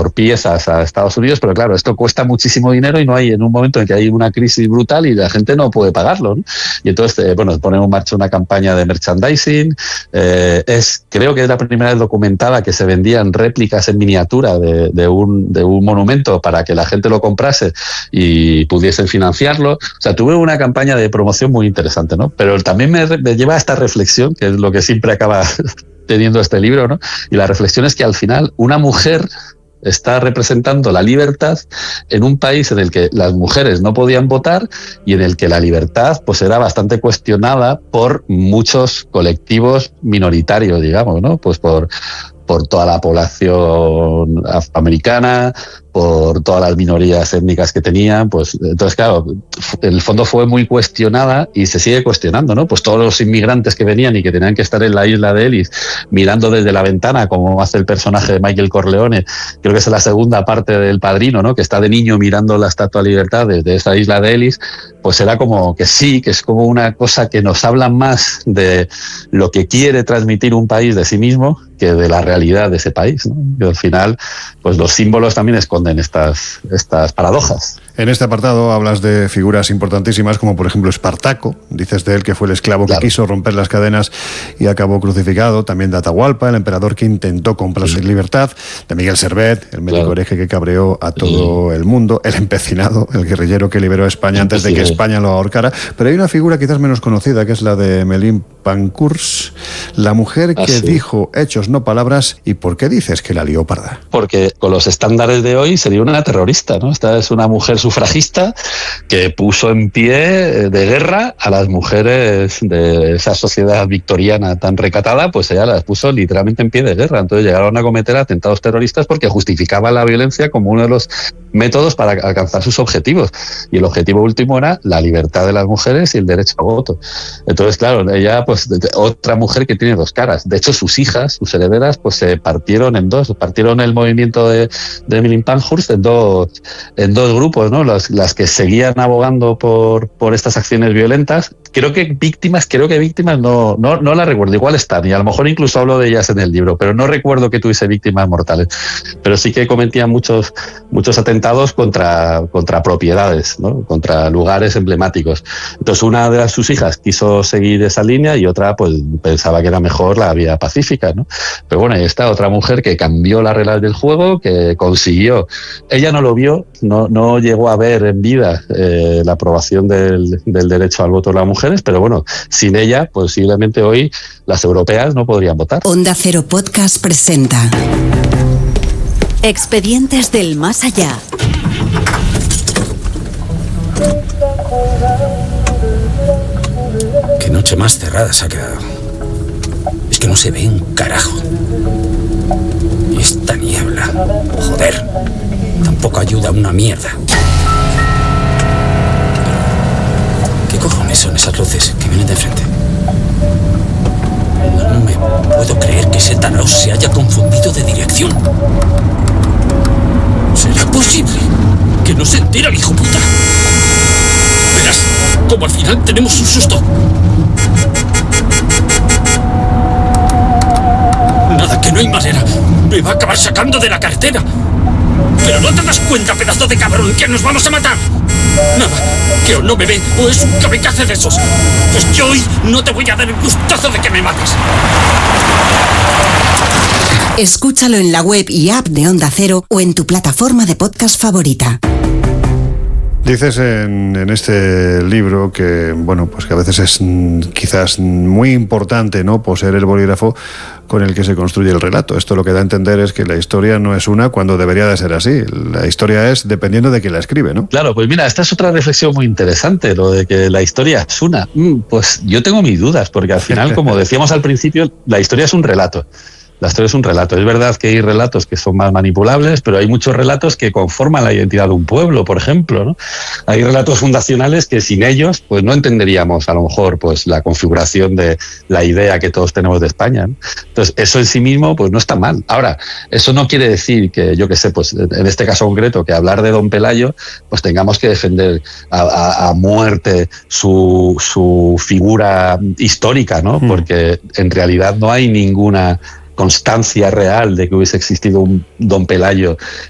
por piezas a Estados Unidos, pero claro, esto cuesta muchísimo dinero y no hay, en un momento en que hay una crisis brutal y la gente no puede pagarlo, ¿no? Y entonces, ponen en marcha una campaña de merchandising. Creo que es la primera vez documentada que se vendían réplicas en miniatura de un monumento para que la gente lo comprase y pudiesen financiarlo. O sea, tuve una campaña de promoción muy interesante, ¿no? Pero también me lleva a esta reflexión, que es lo que siempre acaba teniendo este libro, ¿no? Y la reflexión es que al final una mujer está representando la libertad en un país en el que las mujeres no podían votar y en el que la libertad pues era bastante cuestionada por muchos colectivos minoritarios, digamos, ¿no? Pues por toda la población afroamericana, por todas las minorías étnicas que tenían, pues entonces claro, en el fondo fue muy cuestionada y se sigue cuestionando, ¿no? Pues todos los inmigrantes que venían y que tenían que estar en la isla de Ellis mirando desde la ventana, como hace el personaje de Michael Corleone, creo que es la segunda parte del Padrino, ¿no? Que está de niño mirando la Estatua de Libertad desde esa isla de Ellis, pues era como que sí, que es como una cosa que nos habla más de lo que quiere transmitir un país de sí mismo que de la realidad de ese país, ¿no? Y al final, pues los símbolos también esconden estas paradojas. En este apartado hablas de figuras importantísimas como por ejemplo Espartaco, dices de él que fue el esclavo que quiso romper las cadenas y acabó crucificado, también de Atahualpa, el emperador que intentó comprarse libertad, de Miguel Servet, el médico hereje que cabreó a todo el mundo, el empecinado, el guerrillero que liberó a España antes de que España lo ahorcara, pero hay una figura quizás menos conocida que es la de Emmeline Pankhurst, la mujer que dijo hechos no palabras. ¿Y por qué dices que la lió parda? Porque con los estándares de hoy sería una terrorista, ¿no? Esta es una mujer sufragista que puso en pie de guerra a las mujeres de esa sociedad victoriana tan recatada, pues ella las puso literalmente en pie de guerra. Entonces llegaron a cometer atentados terroristas porque justificaban la violencia como uno de los métodos para alcanzar sus objetivos. Y el objetivo último era la libertad de las mujeres y el derecho a voto. Entonces, claro, ella, pues, otra mujer que tiene dos caras. De hecho, sus hijas, sus herederas, pues se partieron en dos. Partieron el movimiento de Emmeline Pankhurst en dos grupos, ¿no? Las que seguían abogando por estas acciones violentas. Creo que víctimas no las recuerdo. Igual están, y a lo mejor incluso hablo de ellas en el libro, pero no recuerdo que tuviese víctimas mortales. Pero sí que cometían muchos atentados contra propiedades, ¿no? Contra lugares emblemáticos. Entonces una de sus hijas quiso seguir esa línea y otra pues pensaba que era mejor la vía pacífica, ¿no? Pero bueno, ahí está otra mujer que cambió las reglas del juego, que consiguió. Ella no lo vio, no llegó a ver en vida la aprobación del derecho al voto de las mujeres, pero bueno, sin ella posiblemente hoy las europeas no podrían votar. Onda Cero Podcast presenta Expedientes del Más Allá. Qué noche más cerrada se ha quedado. Es que no se ve un carajo. Y esta niebla, joder, tampoco ayuda a una mierda. ¿Qué cojones son esas luces que vienen de frente? No me puedo creer que ese tarao se haya confundido de dirección. ¿Será posible que no se entera el hijo puta? Verás, como al final tenemos un susto. Nada, que no hay manera. Me va a acabar sacando de la carretera. Pero no te das cuenta, pedazo de cabrón, que nos vamos a matar. Nada, que o no me ve o es un kamikaze de esos. Pues yo hoy no te voy a dar el gustazo de que me mates. Escúchalo en la web y app de Onda Cero o en tu plataforma de podcast favorita. Dices en este libro que, bueno, pues que a veces es quizás muy importante, ¿no?, poseer el bolígrafo con el que se construye el relato. Esto lo que da a entender es que la historia no es una cuando debería de ser así. La historia es dependiendo de quién la escribe, ¿no? Claro, pues mira, esta es otra reflexión muy interesante, lo de que la historia es una. Pues yo tengo mis dudas, porque al final, como decíamos al principio, la historia es un relato. La historia es un relato. Es verdad que hay relatos que son más manipulables, pero hay muchos relatos que conforman la identidad de un pueblo, por ejemplo, ¿no? Hay relatos fundacionales que sin ellos pues no entenderíamos a lo mejor pues la configuración de la idea que todos tenemos de España, ¿no? Entonces, eso en sí mismo pues no está mal. Ahora, eso no quiere decir que, yo qué sé, pues en este caso concreto, que hablar de Don Pelayo, pues tengamos que defender a muerte su figura histórica, ¿no? Porque en realidad no hay ninguna constancia real de que hubiese existido un Don Pelayo